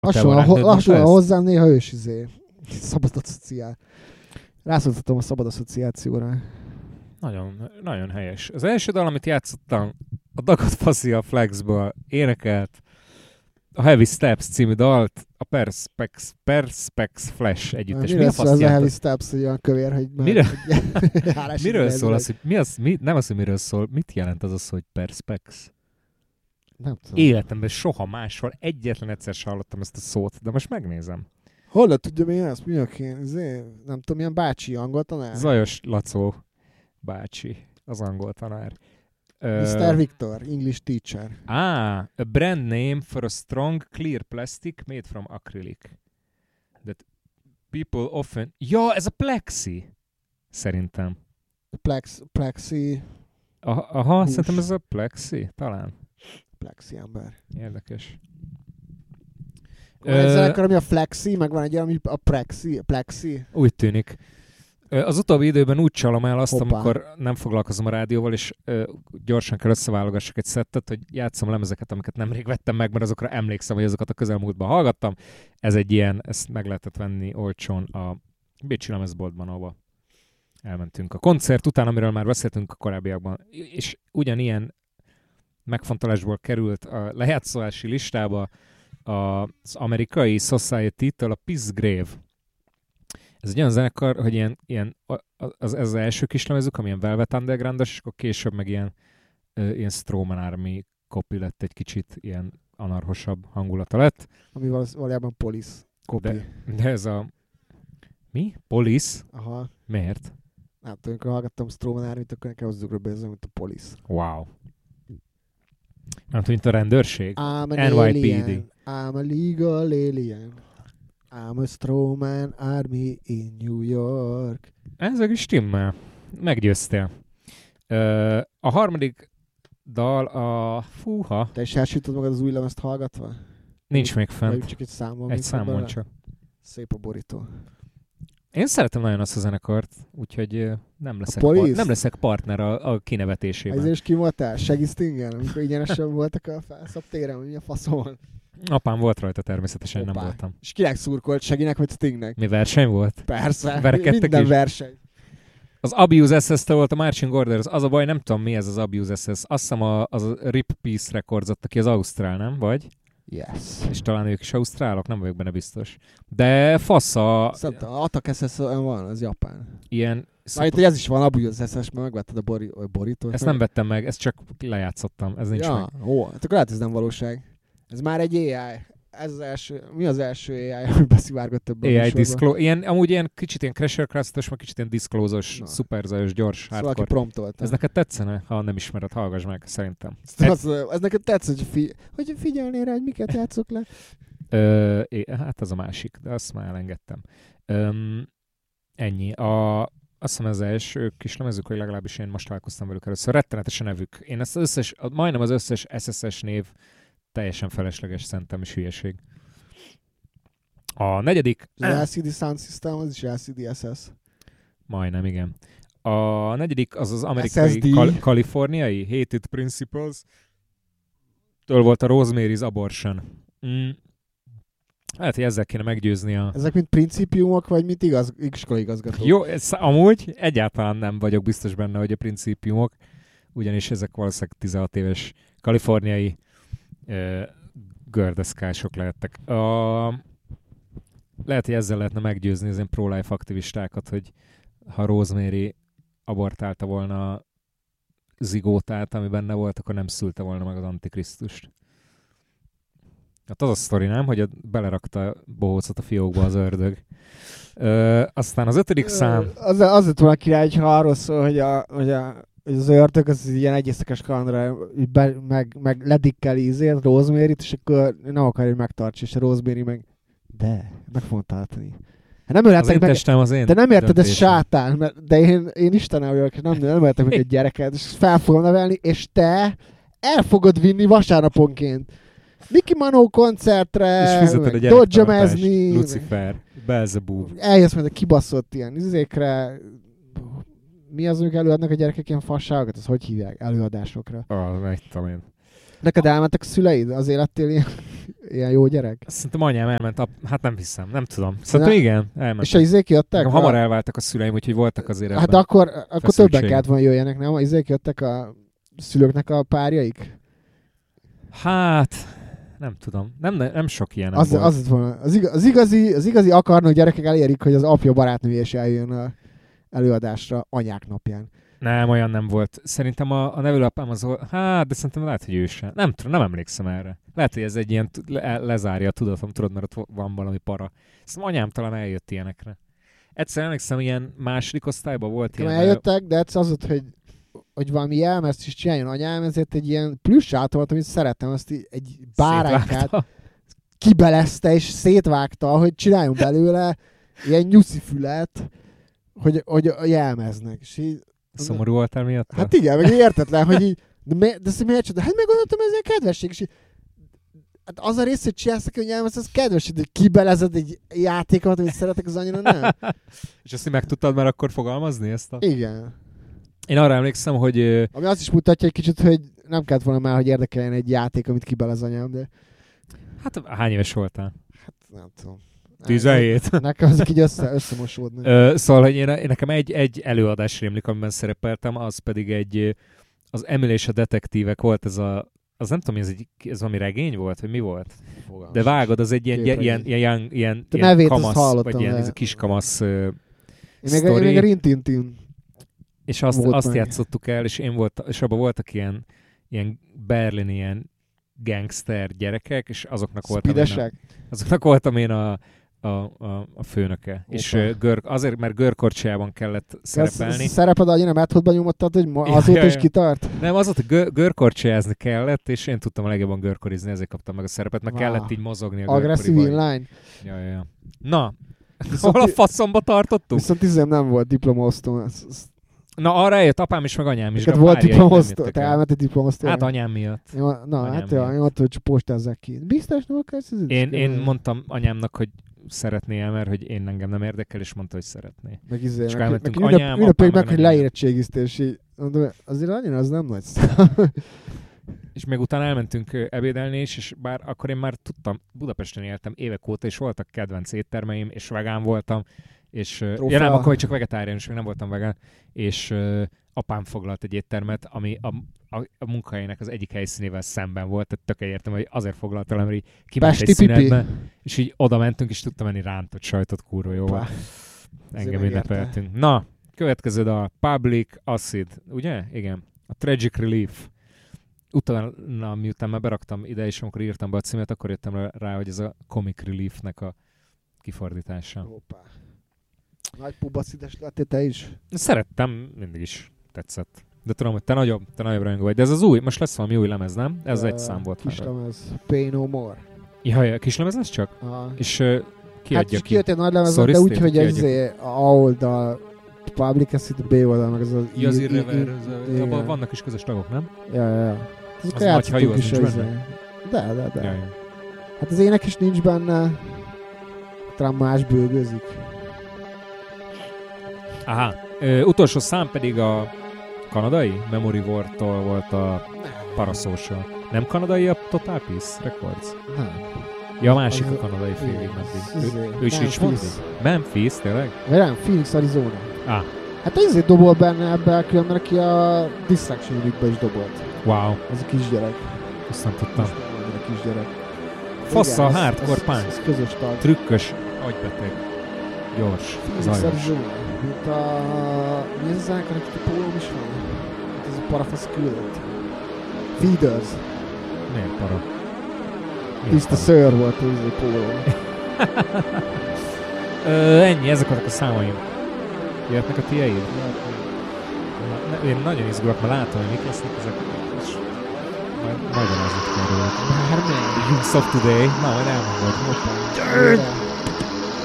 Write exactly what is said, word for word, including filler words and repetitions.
Hasonlóan hozzám néha ő is izé. Szabad asszociál. Rászóltatom a szabad asszociációra. Nagyon, nagyon helyes. Az első dal, amit játszottam, a Dagadt Faszi a Flexből énekelt a Heavy Steps című dalt, a Perspex, Perspex Flash együttes. Mi szól az a Heavy Steps, hogy olyan kövér, hogy... Miről, miről szól az, hogy mi az, mi, nem az, hogy miről szól, mit jelent az az, hogy Perspex? Nem tudom. Életemben soha máshol egyetlen egyszer sem hallottam ezt a szót, de most megnézem. Hol tudja mi ezt? Mi a kén? Nem tudom, milyen bácsi angol tanár? Zajos Lacó bácsi, az angol tanár. miszter Victor, English teacher. Ah, a brand name for a strong, clear plastic made from acrylic. That people often... Ja, ez a plexi! Szerintem. Plex, plexi... Aha, aha szerintem ez a plexi, talán. Plexi ember. Érdekes. Van egy zenekar, ami a flexi, meg van egy olyan, ami a plexi. plexi. Úgy tűnik. Az utóbbi időben úgy csalom el azt, Hoppá. amikor nem foglalkozom a rádióval, és ö, gyorsan kell összeválogassak egy szettet, hogy játszom lemezeket, amiket nemrég vettem meg, mert azokra emlékszem, hogy azokat a közelmúltban hallgattam. Ez egy ilyen, ezt meg lehetett venni olcsón a Bécsi lemezboltban, ahova elmentünk a koncert után, amiről már beszéltünk a korábbiakban. És ugyanilyen megfontolásból került a lejátszólási listába az amerikai Society-től a Peace Grave. Ez egy olyan zenekar, hogy ilyen, ilyen az, ez az első kislemezük, amilyen Velvet Underground-os, és akkor később meg ilyen, ilyen Strowman Army copy lett, egy kicsit ilyen anarchosabb hangulata lett. Ami valójában Police copy. De, de ez a... Mi? Police? Aha. Miért? Nem tudom, amikor hallgattam Strowman Army-t, akkor nekem az ugrott be, mint a Police. Wow. Nem tudom, mint a rendőrség? I'm an en wá pé dé. alien. I'm a legal alien. I'm a Strowman Army in New York. Ezek is stimmel. Meggyőztél. Ö, a harmadik dal a... Fúha. Te is elsütöd magad az új lemezt hallgatva? Nincs még fent. Vagy csak egy számon? Egy számon csak. Szép a borító. Én szeretem nagyon azt a zenekart, úgyhogy nem leszek, par- nem leszek partner a, a kinevetésében. Ezért is ki voltál? Shaggy Stingen? Amikor ingyenesen voltak a felszab téren, mi a faszon? Apám volt rajta természetesen, Hoppá. nem voltam. És kinek szurkolt? Shaggynek vagy Stingnek? Mi verseny volt? Persze, Verekedtek minden is. verseny. Az Abuse es es-től volt a Marching Orders, az a baj, nem tudom mi ez az Abuse es es. Azt hiszem a, az a Rip Peace Records adta ki, az Ausztrál, nem? Vagy? Yes. És talán ők is ausztrálok, nem vagyok benne biztos. De fasz a... Szerintem Attack es es van, az japán. Ilyen... Majd hogy ez is van, Abuse es es, mert megvetted a bori, a borítót. Ezt nem vettem meg, ezt csak lejátszottam, ez nincs ja, meg. Ó, hát akkor lehet ez nem valóság. Ez már egy á i. Ez az első, mi az első á i, ami beszivárgott ebből á i Disclose, ilyen, amúgy ilyen kicsit ilyen Crasher Crust-os, meg kicsit ilyen Disclose-os, szuperzajos, gyors, szóval hardcore. aki promptolta. Ez neked tetszene? Ha nem ismered, hallgass meg, szerintem. Ez, ez neked tetsz, hogy, fi, hogy figyelnél rá, hogy miket játszok le? Ö, é, hát az a másik, de azt már elengedtem. Öm, ennyi. A, azt hiszem az első kis lemezük, hogy legalábbis én most találkoztam velük először. Rettenetesen nevük. Én ezt az összes, majdnem az összes es es es név teljesen felesleges, szerintem is hülyeség. A negyedik... Az el cé dé Sound System, az is el cé dé es es. Majdnem, igen. A negyedik az az amerikai kal- kaliforniai Hated Principles. Től volt a Rosemary's Abortion. Mm. Hát, hogy ezzel kéne meggyőzni a... Ezek mint principiumok, vagy mint igaz, iskolaigazgatók? Jó, ez, amúgy egyáltalán nem vagyok biztos benne, hogy a principiumok, ugyanis ezek valószínűleg tizenhat éves kaliforniai uh, gördeszkások lehettek. Uh, lehet, hogy ezzel lehetne meggyőzni az ilyen pro-life aktivistákat, hogy ha Rosemary abortálta volna a zigótát, ami benne volt, akkor nem szülte volna meg az Antikrisztust. Hát az a sztori, nem? Hogy a, belerakta bohócot a fiókba az ördög. Ö, aztán az ötödik szám... Az, az lett volna király, ha arról szól, hogy, a, hogy, a, hogy az ördög az ilyen egyészekes kalandra be, meg, meg ledikkeli ízért, Rosemary-t, és akkor nem akarja, hogy megtartsa, és a Rosemary meg de, meg fogom tartani. Hát nem ölhetek meg, az én de nem érted, ez döntésem. sátán, mert, de én, én Istenem vagyok, és nem, nem ölhetek meg egy gyereket, és fel fogom nevelni, és te el fogod vinni vasárnaponként. Mickey Manó koncertre, és fizeted a dodgemezni, Lucifer, Beelzebub. eljössz majd a kibaszott ilyen izékre, mi az, amik előadnak a gyerekek ilyen fasságokat, az hogy hívják? Előadásokra. Ah, meg tudom én. Neked elmentek a szüleid? Azért lettél ilyen, ilyen jó gyerek? Szerintem anyám elment, a... hát nem hiszem, nem tudom. Szerintem igen, elment. És a izék jöttek? A... Hamar elváltak a szüleim, úgyhogy voltak azért hát akkor, akkor többen kellett volna jöjjenek, nem? Az izék jöttek a szülőknek a párjaik? Hát... Nem tudom. Nem, nem sok ilyen az, volt. Az, van. Az, igaz, az, igazi, az igazi akarnak gyerekek elérik, hogy az apja barátnője is eljön a előadásra anyák napján. Nem, olyan nem volt. Szerintem a, a nevelőapám az... Hát, de szerintem lehet, hogy ő sem. Nem tudom, nem emlékszem erre. Lehet, hogy ez egy ilyen le, lezárja a tudatom, tudod, mert ott van valami para. Szerintem anyám talán eljött ilyenekre. Egyszer emlékszem, ilyen második osztályban volt Nekem ilyen... eljöttek, de egyszer az ott, hogy hogy valami jelmezt is csináljon anyám, ezért egy ilyen plüssát volt, amit szerettem, azt egy báránykát kibelezte és szétvágta, hogy csináljon belőle ilyen nyuszi fület, hogy, hogy a jelmeznek. És így, szomorú voltál miatt? Hát igen, meg értetlen, hogy így, de, mi, de ezt miért csinálta? Hát meg gondoltam, ez ilyen kedvesség. És így, hát az a rész, hogy csinálsz neki, hogy jelmez, az kedvesség, hogy kibelezed egy játékot, amit szeretek, az annyira nem. És azt így meg tudtad már akkor fogalmazni ezt a... Igen. Én arra emlékszem, hogy... Ami azt is mutatja egy kicsit, hogy nem kellett volna már, hogy érdekeljen egy játék, amit kibelez anyám, de... Hát hány éves voltál? Hát nem tudom. tizenhét. Nekem azok így össze, összemosódnak. Ö, szóval, hogy én, én nekem egy, egy előadás rémlik, amiben szerepeltem, az pedig egy... Az Emily és a detektívek volt ez a... Az nem tudom, ez, egy, ez valami regény volt, vagy mi volt? Fogalmas. De vágod, az egy ilyen, ilyen, ilyen, ilyen, ilyen, ilyen kamasz, vagy ilyen ez a kis kamasz uh, én még, én még a Rintintin. És azt, azt játszottuk el, és én volt, és abban voltak ilyen, ilyen berlini ilyen gangster gyerekek, és azoknak voltam én a, azoknak voltam én a, a, a, a főnöke. Opa. És uh, gör, azért, mert görkorcsolyában kellett szerepelni. Szereped annyira methodban nyomottad, hogy azóta ja, is kitart? Nem, az volt, hogy gör, görkorcsolyázni kellett, és én tudtam a legjobban görkorizni, ezért kaptam meg a szerepet, meg wow. kellett így mozogni a agresszív inline. Ja, ja, ja. Na, hol a faszomba tartottuk? Viszont tízem nem volt diplomaosztó. Na, arra eljött apám is, meg anyám is. Volt diplomosztó, te elmented diplomosztó. Hát anyám miatt. Jó, na, anyám hát jó, én ott, hogy csak postázzák ki. Biztos nem akarsz? Én, én mondtam anyámnak, hogy szeretné el, mert hogy én engem nem érdekel, és mondta, hogy szeretné. Meg izé, és meg, elmentünk meg anyám, ünnepéljük meg, hogy leérettségiztél, és így, mondom, azért annyira az nem nagy szám. És még utána elmentünk ebédelni is, és bár akkor én már tudtam, Budapesten éltem évek óta, és voltak kedvenc éttermeim, és vegán voltam, és ja, nem, akkor csak vegetáriánus, még nem voltam vegán, és uh, apám foglalt egy éttermet, ami a, a, a munkahelyének az egyik helyszínével szemben volt, tehát tök értem, hogy azért foglaltam, mert így kiment egy szünetbe, és így oda mentünk, és tudtam menni rántott sajtot, kurva jó volt. Engem ünnepeltünk. Na, következő a Public Acid, ugye? Igen. A Tragic Relief. Utána, miután már beraktam ide, és amikor írtam be a címet, akkor jöttem rá, hogy ez a Comic Relief-nek a kifordítása. Hoppá. Nagy pubacides lettél te is? Szerettem, mindig is tetszett. De tudom, hogy te nagyobb, te nagyobb rajongó vagy. De ez az új, most lesz valami új lemez, nem? Ez uh, egy szám volt. Kis lemez. Pay No More. Ja, ja, kis lemez lesz csak? Aha. És uh, kiadja hát ki? Hát kijött egy nagy lemez, de úgy, hogy ez A oldal, Public Acid, B oldal, meg ez az... Ja, az Irrever, abban vannak is közös tagok, nem? Ja, ja, ja. Az nagy hajú, az nincs benne? De, de, de. Ja, ja. Hát az ének is nincs benne. Talán más bőgőzik. Aha. Ö, utolsó szám pedig a kanadai Memory War-tól volt a Parasocial. Nem kanadai a Total Peace Records? Nem. Ja, a másik a kanadai félig meddig. Ő, ő is Richmond? Memphis, tényleg? Nem, Phoenix, Arizona. Ah. Hát ezért dobol benne ebben, különben aki a Distraction Unit-be is dobolt. Wow. Ez a kisgyerek. Azt nem tudtam. A kisgyerek. Fassza, hardcore punk. Ez közös tag. Trükkös, agybeteg. Gyors, zajos. Mint a... Mi ez az zenekar, akik a pólóm is van? Mint ez a parafasz küldött. Feeders. Miért para? Tiszta szőr volt az a pólóm. Ennyi, ezek voltak a számaim. Jöhetnek a tieid? Na, én nagyon izgulok, mert látom, hogy mik lesznek ezek. És majd, majd az ott kell róla. Bármely. Youths of Today. Na, majd elmondod. Hoppá.